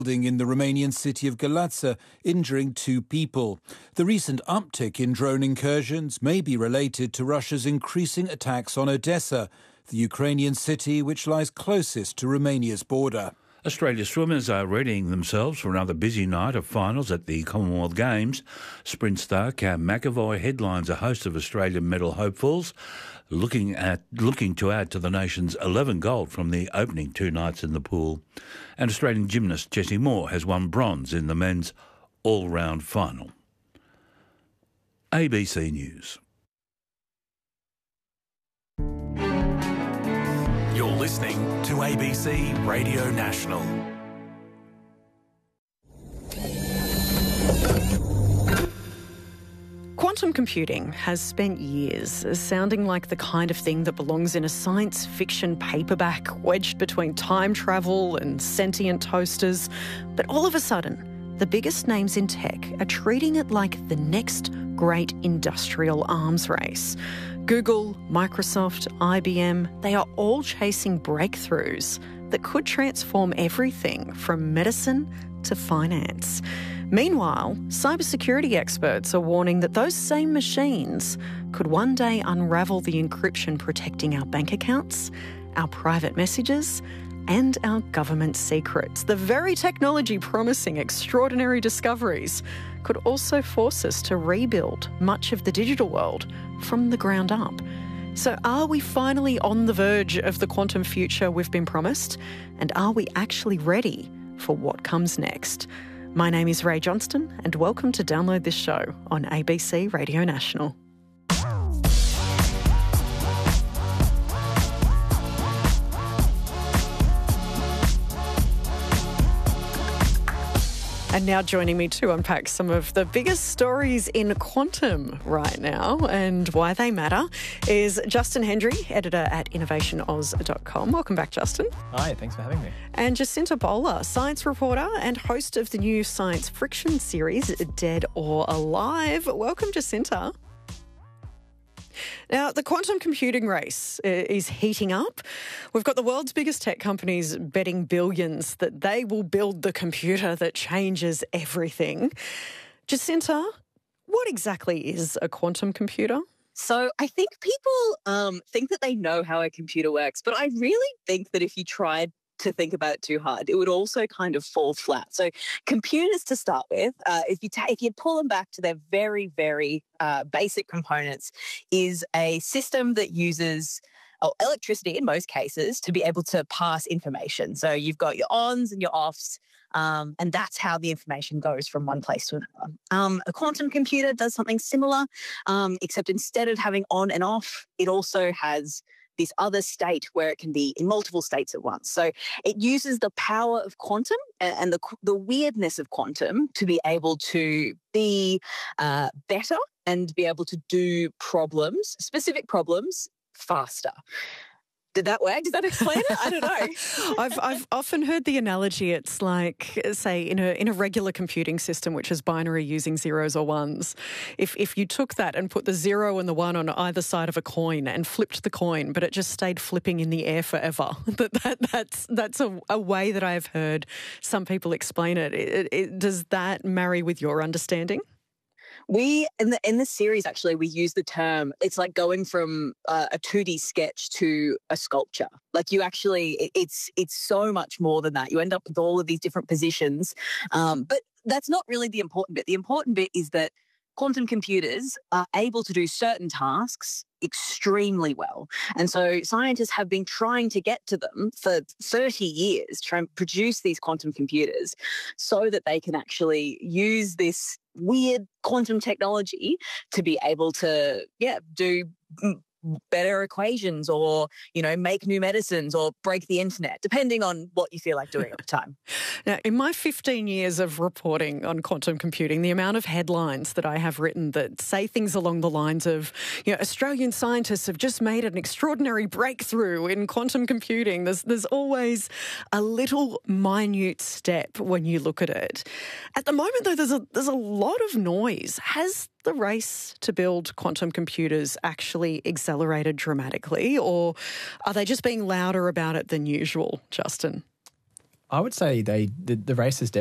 building in the Romanian city of Galați, injuring 2 people. The recent uptick in drone incursions may be related to Russia's increasing attacks on Odessa, the Ukrainian city which lies closest to Romania's border. Australia swimmers are readying themselves for another busy night of finals at the Commonwealth Games. Sprint star Cam McEvoy headlines a host of Australian medal hopefuls, looking to add to the nation's 11 gold from the opening 2 nights in the pool. And Australian gymnast Jessie Moore has won bronze in the men's all-round final. ABC News. You're listening to ABC Radio National. Quantum computing has spent years sounding like the kind of thing that belongs in a science fiction paperback wedged between time travel and sentient toasters. But all of a sudden, the biggest names in tech are treating it like the next great industrial arms race. Google, Microsoft, IBM, they are all chasing breakthroughs that could transform everything from medicine to finance. Meanwhile, cybersecurity experts are warning that those same machines could one day unravel the encryption protecting our bank accounts, our private messages, and our government secrets. The very technology promising extraordinary discoveries could also force us to rebuild much of the digital world from the ground up. So are we finally on the verge of the quantum future we've been promised? And are we actually ready for what comes next? My name is Ray Johnston, and welcome to Download This Show on ABC Radio National. And now joining me to unpack some of the biggest stories in quantum right now and why they matter is Justin Hendry, editor at innovationoz.com. Welcome back, Justin. Hi, thanks for having me. And Jacinta Bowler, science reporter and host of the new science fiction series, Dead or Alive. Welcome, Jacinta. Now, the quantum computing race is heating up. We've got the world's biggest tech companies betting billions that they will build the computer that changes everything. Jacinta, what exactly is a quantum computer? So I think people think that they know how a computer works, but I really think that if you tried to think about it too hard, it would also kind of fall flat. So computers, to start with, if you pull them back to their very, very basic components, is a system that uses electricity in most cases to be able to pass information. So you've got your ons and your offs, and that's how the information goes from one place to another. A quantum computer does something similar, except instead of having on and off, it also has this other state where it can be in multiple states at once. So it uses the power of quantum and the weirdness of quantum to be able to be better and be able to do problems, specific problems, faster. Did that work? Does that explain it? I don't know. I've often heard the analogy. It's like, say, in a regular computing system, which is binary using zeros or ones. If you took that and put the 0 and the 1 on either side of a coin and flipped the coin, but it just stayed flipping in the air forever. That's a way that I've heard some people explain it. Does that marry with your understanding? We, in the series, actually, we use the term, it's like going from a 2D sketch to a sculpture. Like you actually, it's so much more than that. You end up with all of these different positions. But that's not really the important bit. The important bit is that quantum computers are able to do certain tasks extremely well. And so scientists have been trying to get to them for 30 years, trying to produce these quantum computers so that they can actually use this weird quantum technology to be able to, do better equations or, make new medicines or break the internet, depending on what you feel like doing at the time. Now, in my 15 years of reporting on quantum computing, the amount of headlines that I have written that say things along the lines of, Australian scientists have just made an extraordinary breakthrough in quantum computing. There's always a little minute step when you look at it. At the moment, though, there's a lot of noise. Has the race to build quantum computers actually accelerated dramatically, or are they just being louder about it than usual, Justin? I would say the race has